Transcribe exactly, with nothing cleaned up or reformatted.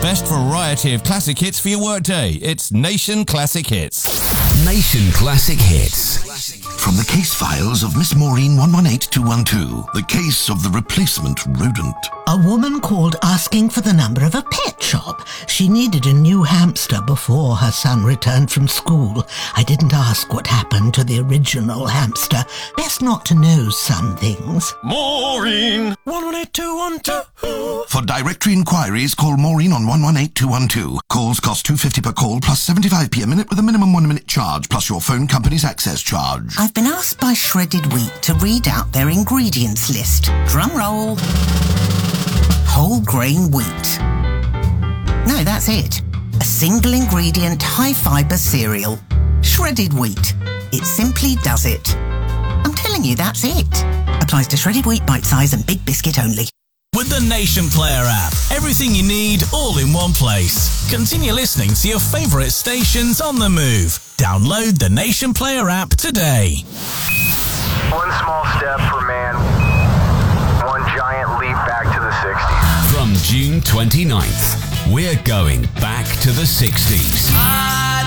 best variety of classic hits for your workday. It's Nation Classic Hits. Nation Classic Hits. From the case files of Miss Maureen one one eight two one two, the case of the replacement rodent. A woman called asking for the number of a pet shop. She needed a new hamster before her son returned from school. I didn't ask what happened to the original hamster. Best not to know some things. Maureen one one eight two one two. For directory inquiries, call Maureen on one one eight two one two. Calls cost two pounds fifty per call plus seventy-five p a minute with a minimum one minute charge plus your phone company's access charge. I've been asked by Shredded Wheat to read out their ingredients list. Drum roll. Whole grain wheat. No, that's it. A single ingredient, high fibre cereal. Shredded wheat. It simply does it. I'm telling you, that's it. Applies to shredded wheat, bite size and big biscuit only. With the Nation Player app, everything you need all in one place. Continue listening to your favourite stations on the move. Download the Nation Player app today. One small step for man, one giant leap back to the sixties. From June twenty-ninth, we're going back to the sixties. I